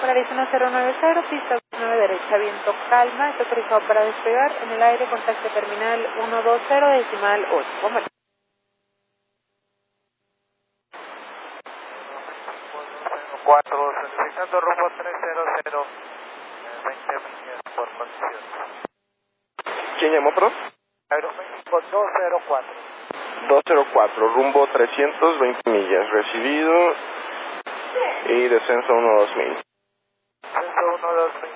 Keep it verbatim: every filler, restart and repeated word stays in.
Polaris uno cero nueve cero, pista nueve derecha, viento calma, está autorizado para despegar, en el aire contacto terminal uno dos cero, decimal ocho. Bomba. cuatro, solicitando rumbo tres cero cero, veinte millas por condición. ¿Quién llamó, perdón? Aeroméxico dos cero cuatro. dos cero cuatro, rumbo trescientos veinte millas, recibido y descenso uno dos mil. Descenso uno dos mil.